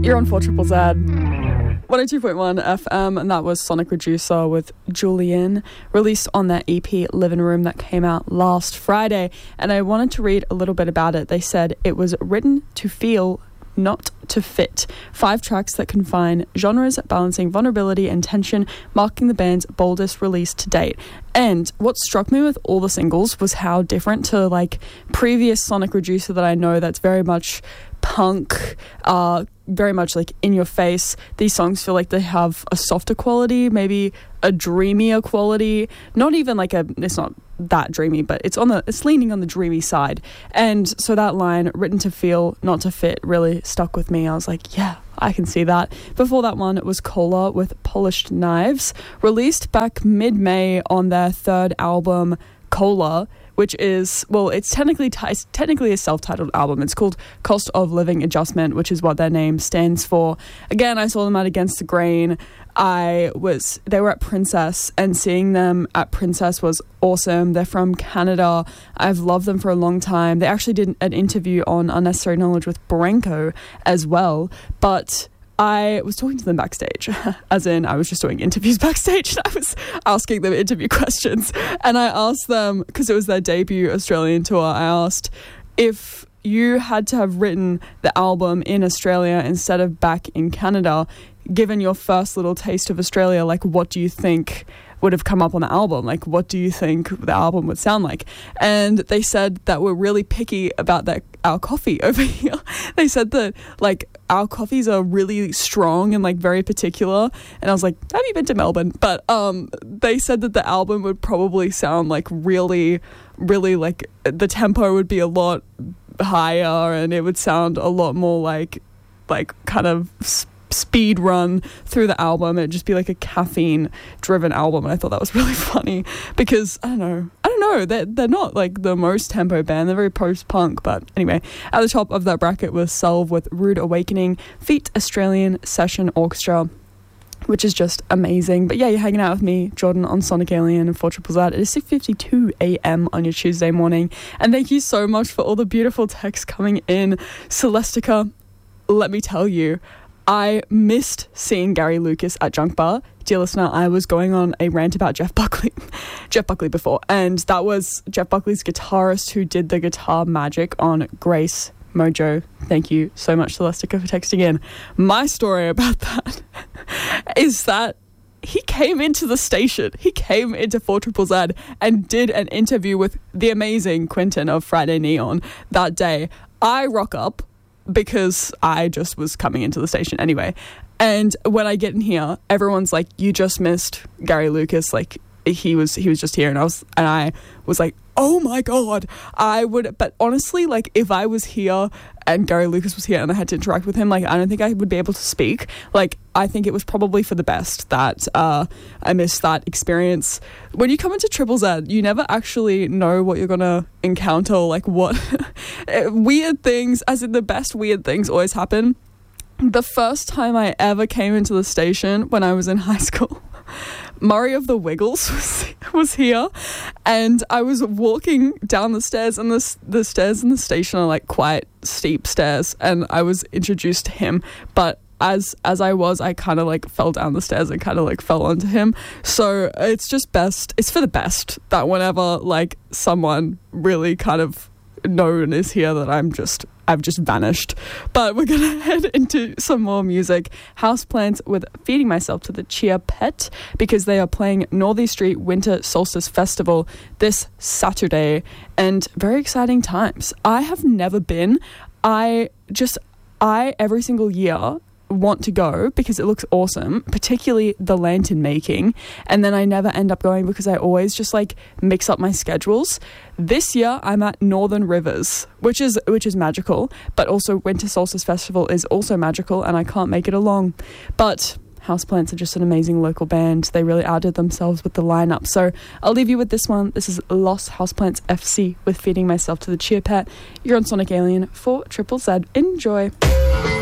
You're on 4 Triple Z. 102.1 FM, and that was Sonic Reducer with Julian, released on their EP Living Room that came out last Friday. And I wanted to read a little bit about it. They said it was written to feel, not to fit. 5 tracks that combine genres, balancing vulnerability and tension, marking the band's boldest release to date. And what struck me with all the singles was how different to like previous Sonic Reducer that I know that's very much punk, very much like in your face. These songs feel like they have a softer quality, maybe a dreamier quality. Not even like it's not that dreamy, but it's leaning on the dreamy side. And so that line, written to feel, not to fit, really stuck with me. I was like, yeah, I can see that. Before that one, it was Cola with Polished Knives, released back mid-May on their 3rd album, Cola, which is, well, it's technically a self-titled album. It's called Cost of Living Adjustment, which is what their name stands for. Again, I saw them at Against the Grain. They were at Princess, and seeing them at Princess was awesome. They're from Canada. I've loved them for a long time. They actually did an interview on Unnecessary Knowledge with Branko as well, but I was talking to them backstage, as in I was just doing interviews backstage, and I was asking them interview questions. And I asked them, because it was their debut Australian tour, I asked if you had to have written the album in Australia instead of back in Canada, given your first little taste of Australia, like what do you think would have come up on the album? Like, what do you think the album would sound like? And they said that we're really picky about our coffee over here. They said that, like, our coffees are really strong and, like, very particular. And I was like, have you been to Melbourne? But they said that the album would probably sound, like, really, really, like, the tempo would be a lot higher, and it would sound a lot more like kind of speed run through the album. It'd just be like a caffeine driven album, and I thought that was really funny because I don't know, they're not like the most tempo band. They're very post-punk. But anyway, at the top of that bracket was Salve with Rude Awakening feat Australian Session Orchestra, which is just amazing. But yeah, you're hanging out with me, Jordan, on Sonic Alien and 4 Triple Z. It is 6:52 a.m. on your Tuesday morning, and thank you so much for all the beautiful texts coming in. Celestica, let me tell you, I missed seeing Gary Lucas at Junk Bar. Dear listener, I was going on a rant about Jeff Buckley before, and that was Jeff Buckley's guitarist who did the guitar magic on Grace Mojo. Thank you so much, Celestica, for texting in. My story about that is that he came into the station. He came into 4 Triple Z and did an interview with the amazing Quentin of Friday Neon that day. I rock up because I just was coming into the station anyway. And when I get in here, everyone's like, you just missed Gary Lucas. Like, he was just here. And I was like, oh my God, but honestly, like, if I was here and Gary Lucas was here and I had to interact with him, like, I don't think I would be able to speak. Like, I think it was probably for the best that I missed that experience. When you come into Triple Z, you never actually know what you're gonna encounter, like what weird things, as in the best weird things always happen. The first time I ever came into the station when I was in high school, Murray of the Wiggles was here, and I was walking down the stairs, and the stairs in the station are like quite steep stairs, and I was introduced to him, but as I kind of like fell down the stairs and kind of like fell onto him. So it's for the best that whenever like someone really kind of known is here, that I've just vanished. But we're gonna head into some more music. Houseplants with Feeding Myself to the Chia Pet, because they are playing Northeast Street Winter Solstice Festival this Saturday, and very exciting times. I have never been. I every single year want to go because it looks awesome, particularly the lantern making, and then I never end up going because I always just like mix up my schedules. This year I'm at Northern Rivers, which is magical, but also Winter Solstice Festival is also magical, and I can't make it along. But Houseplants are just an amazing local band. They really outdid themselves with the lineup. So I'll leave you with this one. This is Los Houseplants FC with Feeding Myself to the Chia Pet. You're on Sonic Alien for Triple Z. Enjoy.